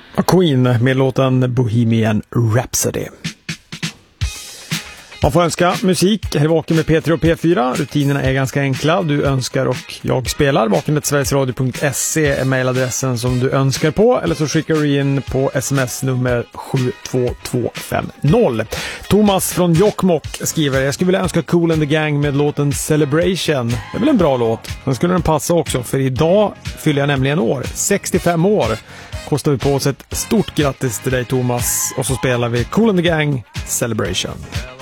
Queen med låten Bohemian Rhapsody. Man får önska musik här i Vaken med P3 och P4. Rutinerna är ganska enkla. Du önskar och jag spelar. vakenmetsverigesradio.se är mejladressen som du önskar på. Eller så skickar du in på sms nummer 72250. Thomas från Jokkmokk skriver: jag skulle vilja önska Kool and the Gang med låten Celebration. Det är väl en bra låt. Den skulle den passa också, för idag fyller jag nämligen år. 65 år. Kostar vi på oss ett stort grattis till dig, Thomas. Och så spelar vi Kool and the Gang Celebration.